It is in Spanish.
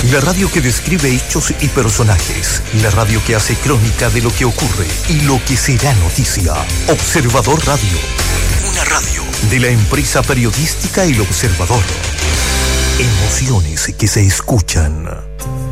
La radio que describe hechos y personajes. La radio que hace crónica de lo que ocurre y lo que será noticia. Observador Radio. Una radio de la empresa periodística El Observador. Emociones que se escuchan.